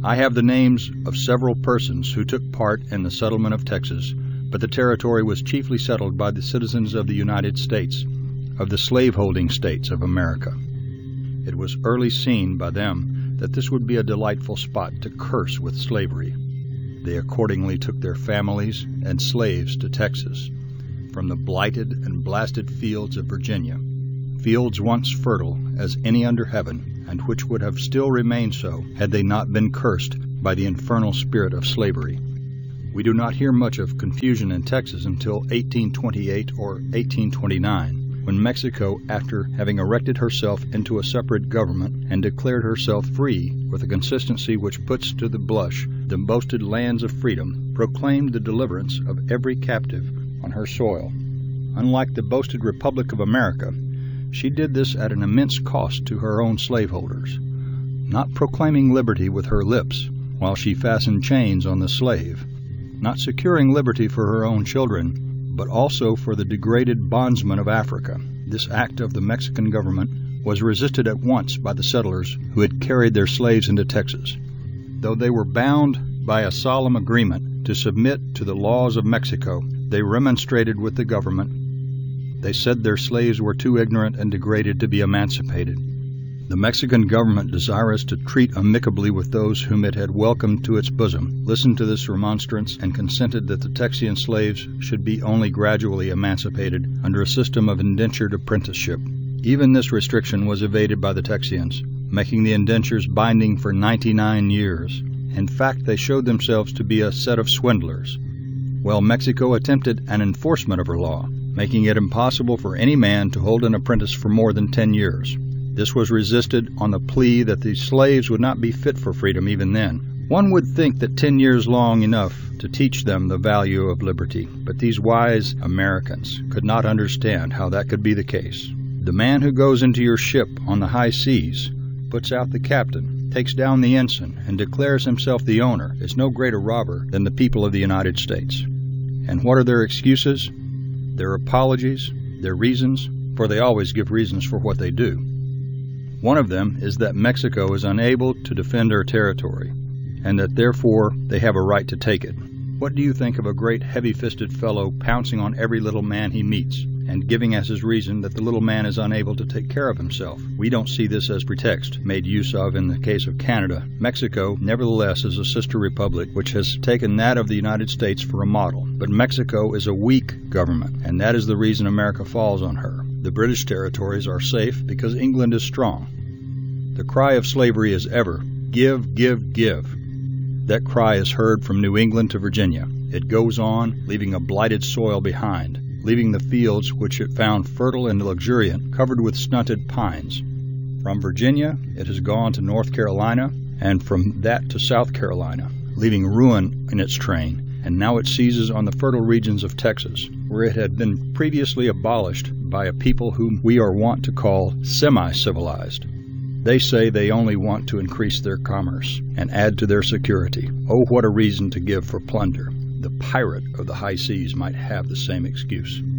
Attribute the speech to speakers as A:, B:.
A: I have the names of several persons who took part in the settlement of Texas, but the territory was chiefly settled by the citizens of the United States, of the slaveholding states of America. It was early seen by them that this would be a delightful spot to curse with slavery. They accordingly took their families and slaves to Texas, from the blighted and blasted fields of Virginia, fields once fertile as any under heaven, and which would have still remained so had they not been cursed by the infernal spirit of slavery. We do not hear much of confusion in Texas until 1828 or 1829, when Mexico, after having erected herself into a separate government and declared herself free with a consistency which puts to the blush the boasted lands of freedom, proclaimed the deliverance of every captive on her soil. Unlike the boasted Republic of America, she did this at an immense cost to her own slaveholders, not proclaiming liberty with her lips while she fastened chains on the slave, not securing liberty for her own children, but also for the degraded bondsmen of Africa. This act of the Mexican government was resisted at once by the settlers who had carried their slaves into Texas. Though they were bound by a solemn agreement to submit to the laws of Mexico, they remonstrated with the government. They said their slaves were too ignorant and degraded to be emancipated. The Mexican government, desirous to treat amicably with those whom it had welcomed to its bosom, listened to this remonstrance and consented that the Texian slaves should be only gradually emancipated under a system of indentured apprenticeship. Even this restriction was evaded by the Texians, making the indentures binding for 99 years. In fact, they showed themselves to be a set of swindlers, while Mexico attempted an enforcement of her law, making it impossible for any man to hold an apprentice for more than 10 years. This was resisted on the plea that the slaves would not be fit for freedom even then. One would think that 10 years long enough to teach them the value of liberty, but these wise Americans could not understand how that could be the case. The man who goes into your ship on the high seas, puts out the captain, takes down the ensign, and declares himself the owner, is no greater robber than the people of the United States. And what are their excuses? Their apologies, their reasons, for they always give reasons for what they do. One of them is that Mexico is unable to defend her territory, and that therefore they have a right to take it. What do you think of a great heavy-fisted fellow pouncing on every little man he meets, and giving as his reason that the little man is unable to take care of himself? We don't see this as pretext, made use of in the case of Canada. Mexico, nevertheless, is a sister republic which has taken that of the United States for a model. But Mexico is a weak government, and that is the reason America falls on her. The British territories are safe because England is strong. The cry of slavery is ever, "Give, give, give." That cry is heard from New England to Virginia. It goes on, leaving a blighted soil behind, leaving the fields which it found fertile and luxuriant covered with stunted pines. From Virginia, it has gone to North Carolina, and from that to South Carolina, leaving ruin in its train, and now it seizes on the fertile regions of Texas, where it had been previously abolished by a people whom we are wont to call semi-civilized. They say they only want to increase their commerce and add to their security. Oh, what a reason to give for plunder. The pirate of the high seas might have the same excuse.